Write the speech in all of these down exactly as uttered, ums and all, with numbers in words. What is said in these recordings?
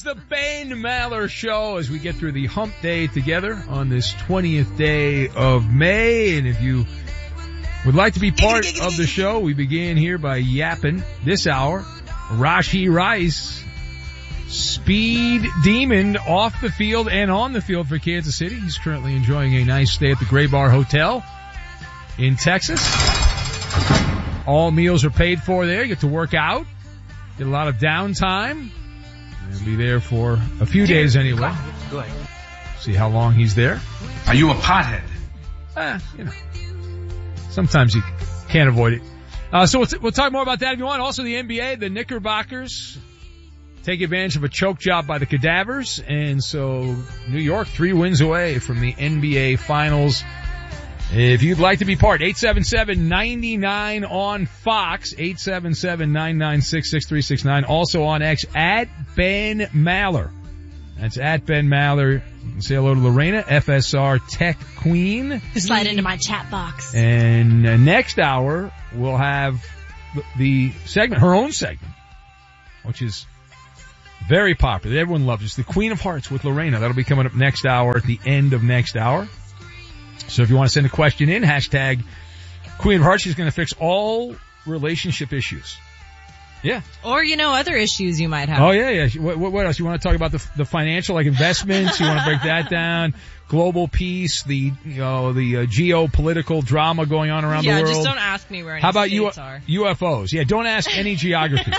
the Ben Maller Show as we get through the hump day together on this twentieth day of May. And if you would like to be part of the show, we begin here by yapping this hour. Rashee Rice, speed demon off the field and on the field for Kansas City. He's currently enjoying a nice stay at the Gray Bar Hotel in Texas. All meals are paid for there. You get to work out, get a lot of downtime. He'll be there for a few days anyway. Go ahead. See how long he's there. Are you a pothead? Eh, you know, sometimes you can't avoid it. Uh, so we'll, t- we'll talk more about that if you want. Also the N B A, the Knickerbockers take advantage of a choke job by the Cadavers. And so New York, three wins away from the N B A Finals. If you'd like to be part, eight seven seven, nine nine on Fox, eight seven seven, nine nine six, six three six nine. Also on X, at Ben Maller. That's at Ben Maller. You can say hello to Lorena, F S R Tech Queen. Slide into my chat box. And uh, next hour, we'll have the segment, her own segment, which is very popular. Everyone loves it. It's the Queen of Hearts with Lorena. That'll be coming up next hour at the end of next hour. So if you want to send a question in, hashtag Queen of Hearts. She's going to fix all relationship issues. Yeah. Or, you know, other issues you might have. Oh, yeah, yeah. What, what else? You want to talk about the, the financial, like investments? You want to break that down? Global peace, the, you know, the uh, geopolitical drama going on around yeah, the world. Yeah, just don't ask me where any How about states U- are. U F Os? Yeah, don't ask any geography.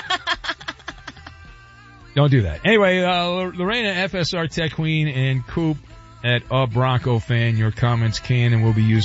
Don't do that. Anyway, uh, Lorena, F S R Tech Queen, and Coop at A Bronco Fan. Your comments can and will be used